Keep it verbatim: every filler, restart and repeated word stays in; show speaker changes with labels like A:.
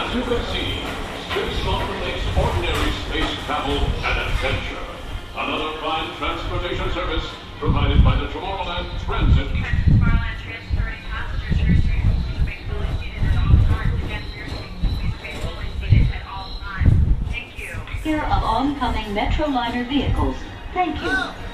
A: As you can see, Space makes ordinary space travel an adventure. Another prime transportation service provided by the Tomorrowland Transit.
B: Tomorrowland transferring passengers here soon. Please remain fully seated at all times. Again, here soon. Please remain fully seated at all times. Thank you.
C: Here of oncoming Metroliner vehicles. Thank you.